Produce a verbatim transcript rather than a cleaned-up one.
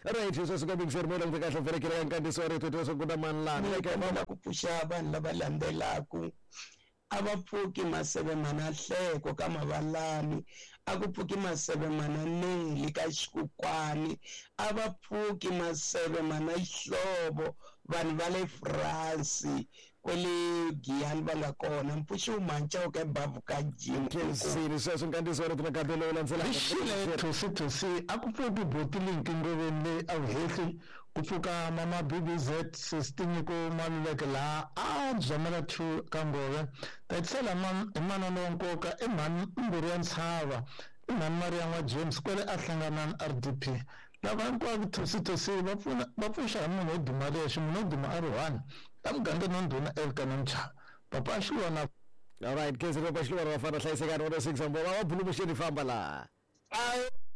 right so suka bingiserimola ngika kahle vele kile kankandiso rethu to kuna manlana like mama kupusha abantu labalandelaku abaphuki masebe manahleko kamabalani akuphuki masebe mananeli kashukwani abaphuki masebe manahlobo vanhu vale France kwele giyani bangakona mpusha umancha ke bavuka jim sini so nkandiso rethu nakadelo lantsela ishile thusi thusi akuphuki bottling ingobeni awuhehle kuphuka mama B B Z system ko maluleke la a jamela thu kangowe tatsela man imana nonkoka emani umburian tshava imani Maria wa James kwele ahlangana R D P lava hinkwavo thusi thusi va pfuna va pfuxa munhu oduma lexi munhu oduma a ri one amuganga nonduna elkanamcha papa xilwana. All right kezi papa xilwana va fana hlayiseka one oh six ambo va bulu musheni famba la.